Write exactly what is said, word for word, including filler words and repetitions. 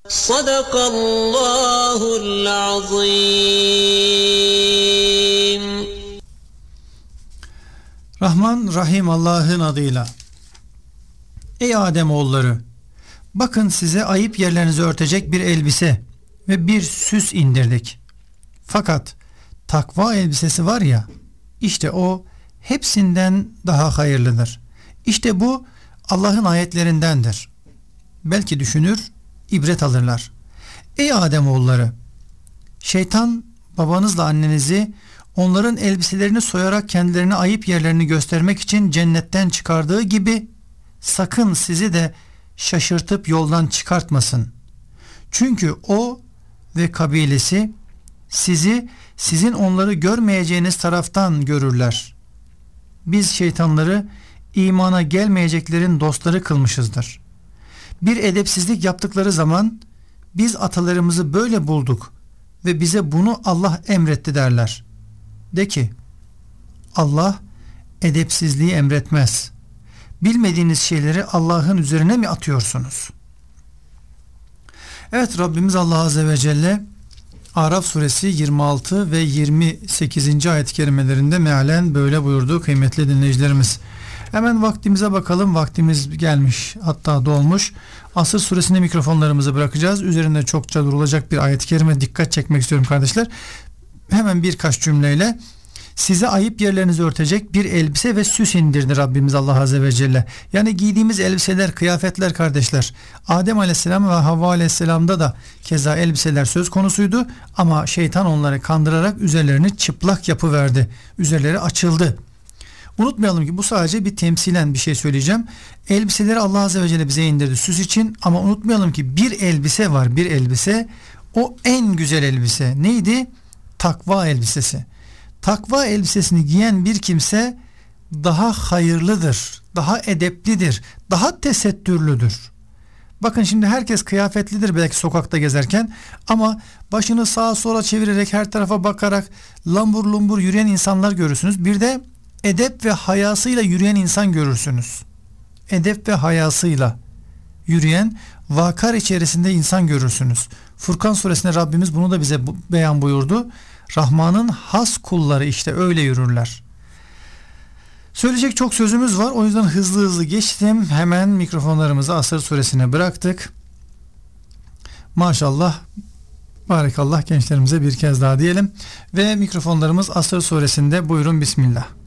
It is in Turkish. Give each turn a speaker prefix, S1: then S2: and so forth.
S1: Sadakallahul azim.
S2: Rahman Rahim Allah'ın adıyla. Ey Ademoğulları, bakın size ayıp yerlerinizi örtecek bir elbise ve bir süs indirdik. Fakat takva elbisesi var ya, işte o hepsinden daha hayırlıdır. İşte bu Allah'ın ayetlerindendir. Belki düşünür, ibret alırlar. Ey Ademoğulları, şeytan babanızla annenizi onların elbiselerini soyarak kendilerine ayıp yerlerini göstermek için cennetten çıkardığı gibi sakın sizi de şaşırtıp yoldan çıkartmasın. Çünkü o ve kabilesi sizi sizin onları görmeyeceğiniz taraftan görürler. Biz şeytanları imana gelmeyeceklerin dostları kılmışızdır. Bir edepsizlik yaptıkları zaman biz atalarımızı böyle bulduk ve bize bunu Allah emretti derler. De ki, Allah edepsizliği emretmez. Bilmediğiniz şeyleri Allah'ın üzerine mi atıyorsunuz? Evet, Rabbimiz Allah Azze ve Celle Araf suresi yirmi altı ve yirmi sekizinci ayet-i kerimelerinde mealen böyle buyurdu kıymetli dinleyicilerimiz. Hemen vaktimize bakalım. Vaktimiz gelmiş, hatta dolmuş. Asr suresinde mikrofonlarımızı bırakacağız. Üzerinde çokça durulacak bir ayet-i kerime dikkat çekmek istiyorum kardeşler. Hemen birkaç cümleyle size ayıp yerlerinizi örtecek bir elbise ve süs indirdi Rabbimiz Allah Azze ve Celle. Yani giydiğimiz elbiseler, kıyafetler kardeşler. Adem Aleyhisselam ve Havva Aleyhisselam'da da keza elbiseler söz konusuydu. Ama şeytan onları kandırarak üzerlerini çıplak yapıverdi. Üzerleri açıldı. Unutmayalım ki bu sadece bir temsilen bir şey söyleyeceğim. Elbiseleri Allah Azze ve Celle bize indirdi süs için, ama unutmayalım ki bir elbise var, bir elbise. O en güzel elbise. Neydi? Takva elbisesi. Takva elbisesini giyen bir kimse daha hayırlıdır, daha edeplidir, daha tesettürlüdür. Bakın şimdi herkes kıyafetlidir belki sokakta gezerken, ama başını sağa sola çevirerek her tarafa bakarak lambur lumbur yürüyen insanlar görürsünüz. Bir de edep ve hayasıyla yürüyen insan görürsünüz. Edep ve hayasıyla yürüyen, vakar içerisinde insan görürsünüz. Furkan suresinde Rabbimiz bunu da bize beyan buyurdu. Rahman'ın has kulları işte öyle yürürler. Söyleyecek çok sözümüz var, o yüzden hızlı hızlı geçtim. Hemen mikrofonlarımızı Asr suresine bıraktık. Maşallah, barakallah gençlerimize bir kez daha diyelim. Ve mikrofonlarımız Asr suresinde, buyurun bismillah.